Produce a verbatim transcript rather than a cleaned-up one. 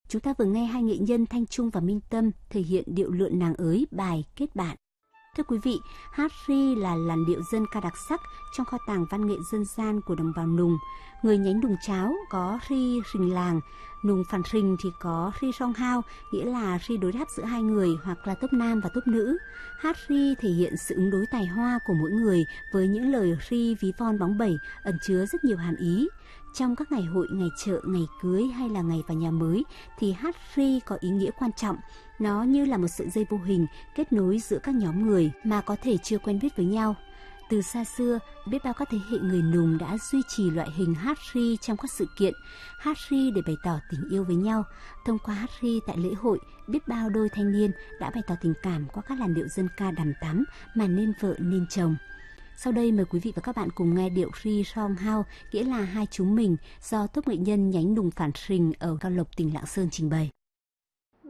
Chúng ta vừa nghe hai nghệ nhân Thanh Trung và Minh Tâm thể hiện điệu lượn nàng ới bài Kết Bạn. Thưa quý vị, hát ri là làn điệu dân ca đặc sắc trong kho tàng văn nghệ dân gian của đồng bào Nùng. Người nhánh Nùng Cháo có ri rình làng, Nùng Phản Rình thì có ri song hao, nghĩa là ri đối đáp giữa hai người hoặc là tốp nam và tốp nữ. Hát ri thể hiện sự ứng đối tài hoa của mỗi người với những lời ri ví von bóng bẩy ẩn chứa rất nhiều hàm ý. Trong các ngày hội, ngày chợ, ngày cưới hay là ngày vào nhà mới thì hát ri có ý nghĩa quan trọng. Nó như là một sợi dây vô hình kết nối giữa các nhóm người mà có thể chưa quen biết với nhau. Từ xa xưa, biết bao các thế hệ người Nùng đã duy trì loại hình hát ri trong các sự kiện, hát ri để bày tỏ tình yêu với nhau. Thông qua hát ri tại lễ hội, biết bao đôi thanh niên đã bày tỏ tình cảm qua các làn điệu dân ca đằm thắm mà nên vợ nên chồng. Sau đây mời quý vị và các bạn cùng nghe điệu ri song hao, nghĩa là hai chúng mình, do tốp nghệ nhân nhánh Nùng Phản Rình ở Cao Lộc, tỉnh Lạng Sơn trình bày.